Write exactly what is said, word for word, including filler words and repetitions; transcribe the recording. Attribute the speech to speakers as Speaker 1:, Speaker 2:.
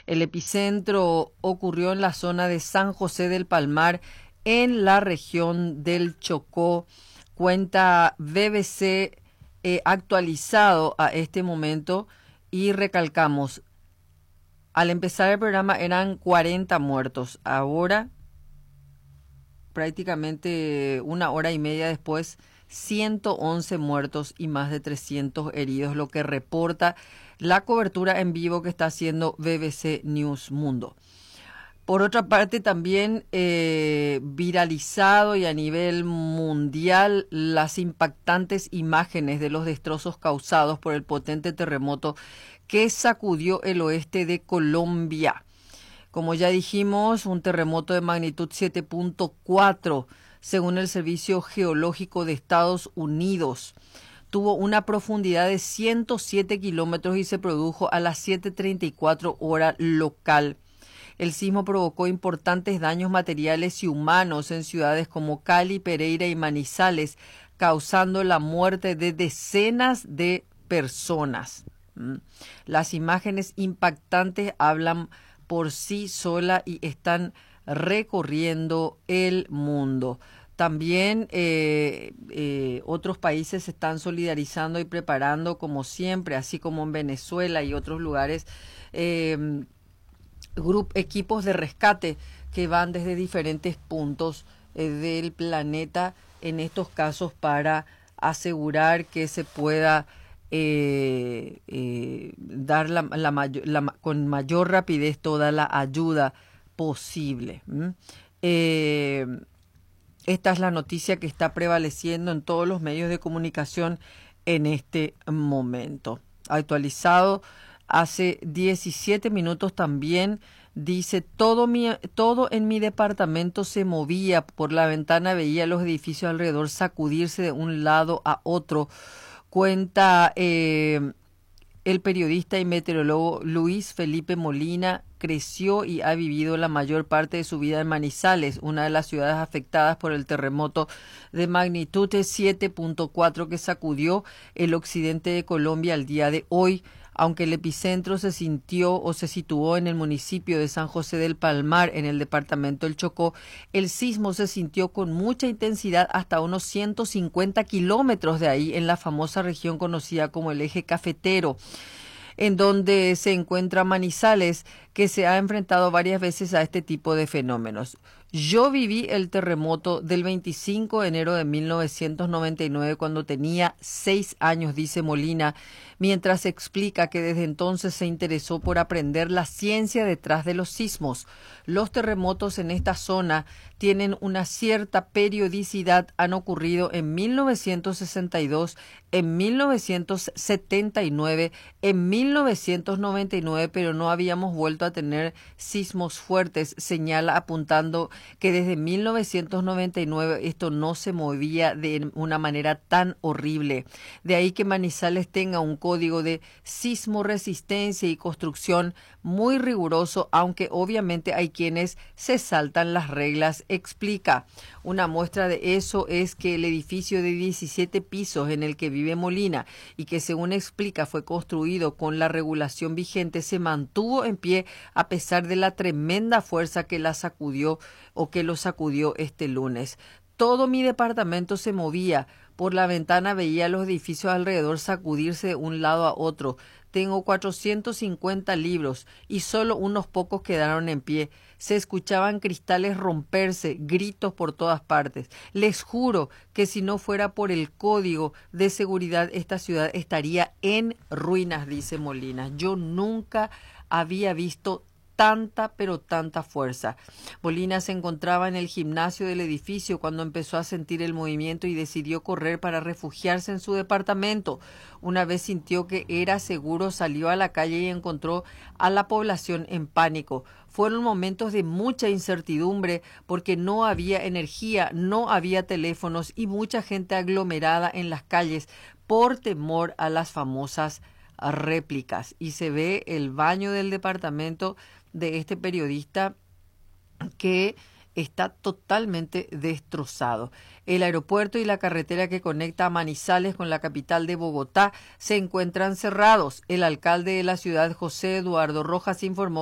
Speaker 1: El epicentro ocurrió en la zona de San José del Palmar, en la región del Chocó. Cuenta B B C eh, actualizado a este momento y recalcamos, al empezar el programa eran cuarenta muertos, ahora prácticamente una hora y media después, ciento once muertos y más de trescientos heridos, lo que reporta la cobertura en vivo que está haciendo B B C News Mundo. Por otra parte, también eh, viralizado y a nivel mundial las impactantes imágenes de los destrozos causados por el potente terremoto que sacudió el oeste de Colombia. Como ya dijimos, un terremoto de magnitud siete punto cuatro, según el Servicio Geológico de Estados Unidos. Tuvo una profundidad de ciento siete kilómetros y se produjo a las siete treinta y cuatro hora local. El sismo provocó importantes daños materiales y humanos en ciudades como Cali, Pereira y Manizales, causando la muerte de decenas de personas. Las imágenes impactantes hablan por sí sola y están recorriendo el mundo. También eh, eh, otros países se están solidarizando y preparando como siempre, así como en Venezuela y otros lugares, eh, grup, equipos de rescate que van desde diferentes puntos eh, del planeta, en estos casos para asegurar que se pueda eh, eh, dar la, la mayor, la, con mayor rapidez toda la ayuda posible. ¿Mm? Eh, esta es la noticia que está prevaleciendo en todos los medios de comunicación en este momento. Actualizado hace diecisiete minutos también, dice, todo, mi, todo en mi departamento se movía, por la ventana veía los edificios alrededor sacudirse de un lado a otro. Cuenta eh, el periodista y meteorólogo Luis Felipe Molina. Creció y ha vivido la mayor parte de su vida en Manizales, una de las ciudades afectadas por el terremoto de magnitud siete punto cuatro que sacudió el occidente de Colombia el día de hoy. Aunque el epicentro se sintió o se situó en el municipio de San José del Palmar, en el departamento del Chocó, el sismo se sintió con mucha intensidad hasta unos ciento cincuenta kilómetros de ahí, en la famosa región conocida como el Eje Cafetero, en donde se encuentra Manizales, que se ha enfrentado varias veces a este tipo de fenómenos. Yo viví el terremoto del veinticinco de enero de mil novecientos noventa y nueve cuando tenía seis años, dice Molina, mientras explica que desde entonces se interesó por aprender la ciencia detrás de los sismos. Los terremotos en esta zona tienen una cierta periodicidad, han ocurrido en mil novecientos sesenta y dos, en mil novecientos setenta y nueve, en mil novecientos noventa y nueve, pero no habíamos vuelto a tener sismos fuertes, señala, apuntando que desde mil novecientos noventa y nueve esto no se movía de una manera tan horrible. De ahí que Manizales tenga un código de sismo resistencia y construcción muy riguroso, aunque obviamente hay quienes se saltan las reglas, explica. Una muestra de eso es que el edificio de diecisiete pisos en el que vive Molina y que, según explica, fue construido con la regulación vigente, se mantuvo en pie a pesar de la tremenda fuerza que la sacudió o que lo sacudió este lunes. Todo mi departamento se movía. Por la ventana veía los edificios alrededor sacudirse de un lado a otro. Tengo cuatrocientos cincuenta libros y solo unos pocos quedaron en pie. Se escuchaban cristales romperse, gritos por todas partes. Les juro que si no fuera por el código de seguridad, esta ciudad estaría en ruinas, dice Molina. Yo nunca había visto tanta, pero tanta fuerza. Molina se encontraba en el gimnasio del edificio cuando empezó a sentir el movimiento y decidió correr para refugiarse en su departamento. Una vez sintió que era seguro, salió a la calle y encontró a la población en pánico. Fueron momentos de mucha incertidumbre porque no había energía, no había teléfonos y mucha gente aglomerada en las calles por temor a las famosas réplicas. Y se ve el baño del departamento de este periodista que está totalmente destrozado. El aeropuerto y la carretera que conecta a Manizales con la capital de Bogotá se encuentran cerrados. El alcalde de la ciudad, José Eduardo Rojas, informó